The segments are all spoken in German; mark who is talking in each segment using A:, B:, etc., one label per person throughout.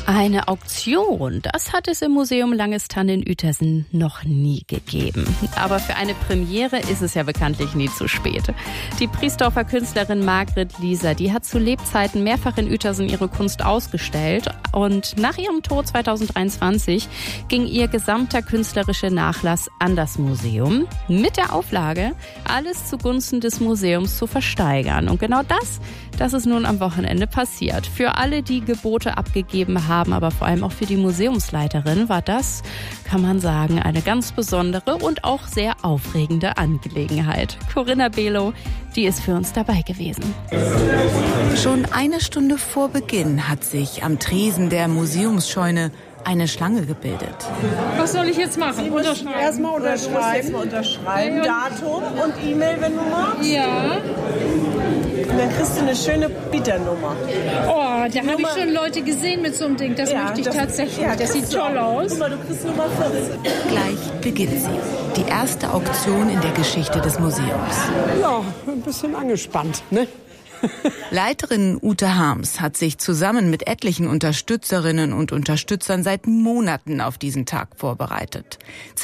A: Eine Auktion, das hat es im Museum Langestan in Uetersen noch nie gegeben. Aber für eine Premiere ist es ja bekanntlich nie zu spät. Die Priesdorfer Künstlerin Margret Lieser, die hat zu Lebzeiten mehrfach in Uetersen ihre Kunst ausgestellt. Und nach ihrem Tod 2023 ging ihr gesamter künstlerischer Nachlass an das Museum mit der Auflage, alles zugunsten des Museums zu versteigern. Und genau das ist nun am Wochenende passiert. Für alle, die Gebote abgegeben haben, aber vor allem auch für die Museumsleiterin war das, kann man sagen, eine ganz besondere und auch sehr aufregende Angelegenheit. Corinna Below, die ist für uns dabei gewesen.
B: Schon eine Stunde vor Beginn hat sich am Tresen der Museumsscheune eine Schlange gebildet.
C: Was soll ich jetzt machen? Unterschreiben?
D: Erstmal unterschreiben. Datum und E-Mail, wenn du magst.
C: Ja.
D: Und dann kriegst du eine schöne Bieternummer.
C: Oh, da habe ich schon Leute gesehen mit so einem Ding. Das möchte ich tatsächlich. Das sieht toll aus.
D: Guck mal, du kriegst Nummer 14.
B: Gleich beginnt sie. Die erste Auktion in der Geschichte des Museums.
D: Ja, ein bisschen angespannt, ne?
B: Leiterin Ute Harms hat sich zusammen mit etlichen Unterstützerinnen und Unterstützern seit Monaten auf diesen Tag vorbereitet.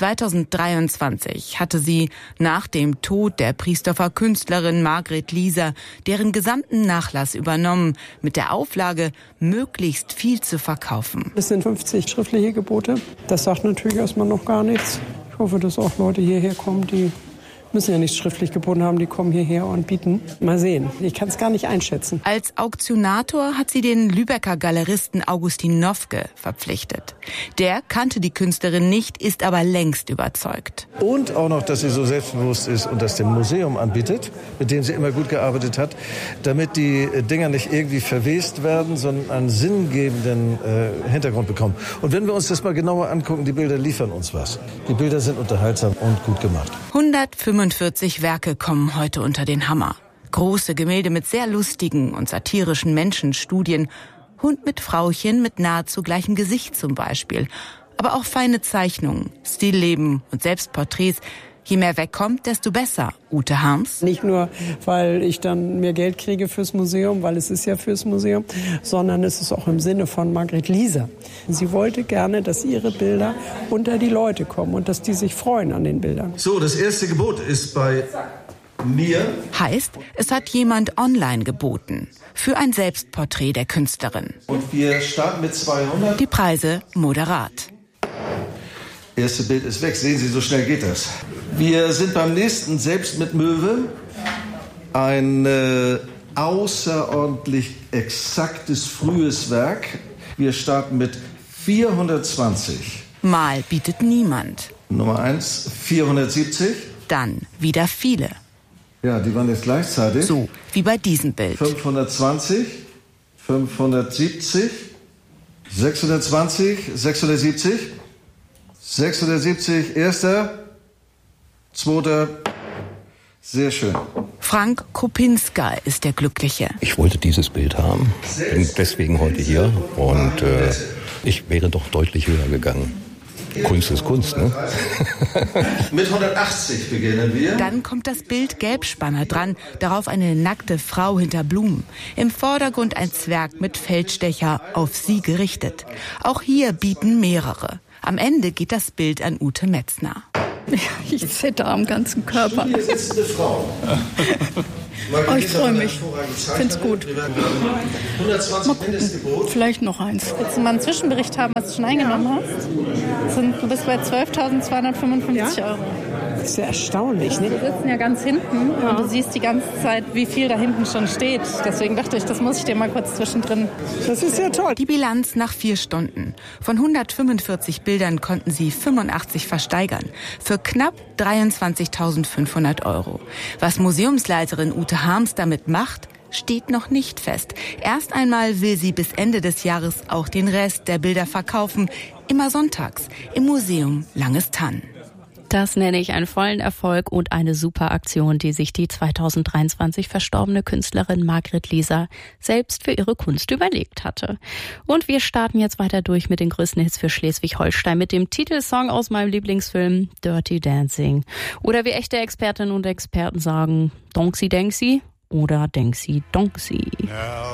B: 2023 hatte sie nach dem Tod der Priesdorfer Künstlerin Margret Lieser deren gesamten Nachlass übernommen, mit der Auflage, möglichst viel zu verkaufen.
D: Es sind 50 schriftliche Gebote. Das sagt natürlich erstmal noch gar nichts. Ich hoffe, dass auch Leute hierher kommen, die müssen ja nicht schriftlich geboten haben, die kommen hierher und bieten. Mal sehen, ich kann es gar nicht einschätzen.
B: Als Auktionator hat sie den Lübecker Galeristen Augustin Nofke verpflichtet. Der kannte die Künstlerin nicht, ist aber längst überzeugt.
E: Und auch noch, dass sie so selbstbewusst ist und das dem Museum anbietet, mit dem sie immer gut gearbeitet hat, damit die Dinger nicht irgendwie verwest werden, sondern einen sinngebenden Hintergrund bekommen. Und wenn wir uns das mal genauer angucken, die Bilder liefern uns was. Die Bilder sind unterhaltsam und gut gemacht.
B: 145 Werke kommen heute unter den Hammer. Große Gemälde mit sehr lustigen und satirischen Menschenstudien. Hund mit Frauchen mit nahezu gleichem Gesicht zum Beispiel. Aber auch feine Zeichnungen, Stillleben und Selbstporträts. Je mehr wegkommt, desto besser. Ute Harms.
D: Nicht nur, weil ich dann mehr Geld kriege fürs Museum, weil es ist ja fürs Museum, sondern es ist auch im Sinne von Margret Lieser. Sie wollte gerne, dass ihre Bilder unter die Leute kommen und dass die sich freuen an den Bildern.
E: So, das erste Gebot ist bei mir.
B: Heißt, es hat jemand online geboten. Für ein Selbstporträt der Künstlerin.
E: Und wir starten mit 200.
B: Die Preise moderat.
E: Erste Bild ist weg. Sehen Sie, so schnell geht das. Wir sind beim nächsten, selbst mit Möwe. Ein außerordentlich exaktes, frühes Werk. Wir starten mit 420.
B: Mal bietet niemand.
E: Nummer 1, 470.
B: Dann wieder viele.
E: Ja, die waren jetzt gleichzeitig.
B: So wie bei diesem Bild.
E: 520, 570, 620, 670. 670, erster, zweiter, sehr schön.
B: Frank Kopinska ist der Glückliche.
F: Ich wollte dieses Bild haben, bin deswegen heute hier und ich wäre doch deutlich höher gegangen. Kunst ist Kunst, ne?
E: Mit 180 beginnen wir.
B: Dann kommt das Bild Gelbspanner dran, darauf eine nackte Frau hinter Blumen. Im Vordergrund ein Zwerg mit Feldstecher, auf sie gerichtet. Auch hier bieten mehrere. Am Ende geht das Bild an Ute Metzner.
G: Ja, ich zitter am ganzen Körper.
E: Hier sitzt eine Frau.
G: Oh, ich freue mich. Ich finde es gut.
E: 120 Mindestgebot.
G: Vielleicht noch eins.
H: Willst du mal einen Zwischenbericht haben, was du schon eingenommen hast? Du bist bei 12.255 Euro.
D: Das ist ja erstaunlich, ne?
H: Wir sitzen ja ganz hinten und du siehst die ganze Zeit, wie viel da hinten schon steht. Deswegen dachte ich, das muss ich dir mal kurz zwischendrin.
D: Das ist ja toll.
B: Die Bilanz nach 4 Stunden. Von 145 Bildern konnten sie 85 versteigern. Für knapp 23.500 Euro. Was Museumsleiterin Ute Harms damit macht, steht noch nicht fest. Erst einmal will sie bis Ende des Jahres auch den Rest der Bilder verkaufen. Immer sonntags im Museum Langestan.
A: Das nenne ich einen vollen Erfolg und eine super Aktion, die sich die 2023 verstorbene Künstlerin Margret Lieser selbst für ihre Kunst überlegt hatte. Und wir starten jetzt weiter durch mit den größten Hits für Schleswig-Holstein mit dem Titelsong aus meinem Lieblingsfilm Dirty Dancing. Oder wie echte Expertinnen und Experten sagen, Donksi Denksi oder Denksi Donksi.
I: Now